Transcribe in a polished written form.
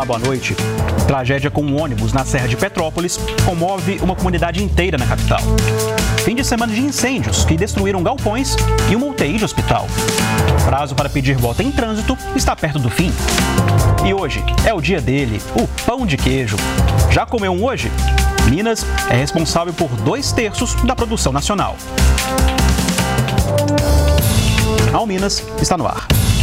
Olá, boa noite. Tragédia com um ônibus na Serra de Petrópolis comove uma comunidade inteira na capital. Fim de semana de incêndios que destruíram galpões e uma UTI de hospital. Prazo para pedir volta em trânsito está perto do fim. E hoje é o dia dele, o pão de queijo. Já comeu um hoje? Minas é responsável por 2/3 da produção nacional. Jornal Minas está no ar.